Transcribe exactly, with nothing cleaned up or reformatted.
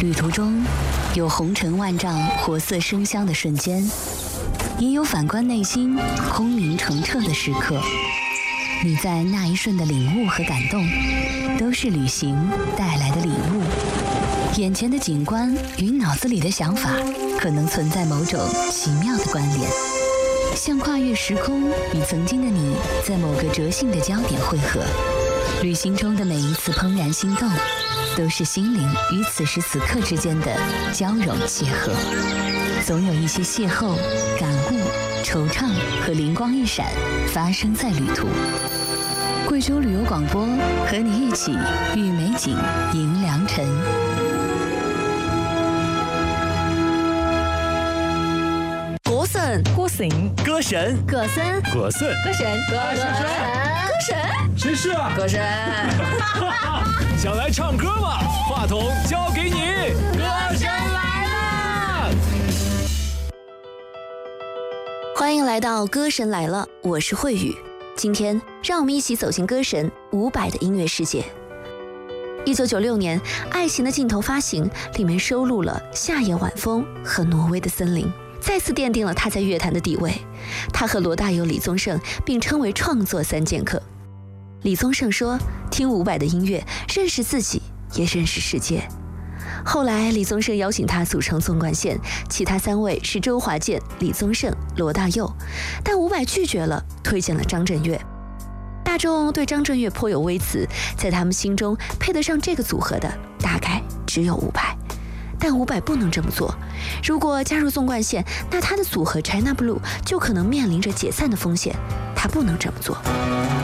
旅途中，有红尘万丈、活色生香的瞬间，也有反观内心、空明澄澈的时刻。你在那一瞬的领悟和感动，都是旅行带来的礼物。眼前的景观与脑子里的想法，可能存在某种奇妙的关联，像跨越时空，与曾经的你在某个折性的焦点汇合。旅行中的每一次怦然心动，都是心灵与此时此刻之间的交融邂逅。总有一些邂逅、感悟、惆怅和灵光一闪，发生在旅途。贵州旅游广播和你一起遇美景，迎良辰。 歌神， 歌神， 歌神， 歌神， 歌神， 歌神，歌神，歌神， 谁是啊？ 歌神。 想来唱歌吗？话筒交给你，歌神来了！ 欢迎来到《歌神来了》，我是慧宇。今天让我们一起走进歌神伍佰的音乐世界。一九九六年，《爱情的尽头》发行，里面收录了《夏夜晚风》和《挪威的森林》，再次奠定了他在乐坛的地位。他和罗大佑、李宗盛并称为创作三剑客。李宗盛说，听伍佰的音乐，认识自己，也认识世界。后来李宗盛邀请他组成纵贯线，其他三位是周华健、李宗盛、罗大佑，但伍佰拒绝了，推荐了张震岳。大众对张震岳颇有微词，在他们心中配得上这个组合的大概只有伍佰。但伍佰不能这么做，如果加入纵贯线，那他的组合 China Blue 就可能面临着解散的风险，他不能这么做。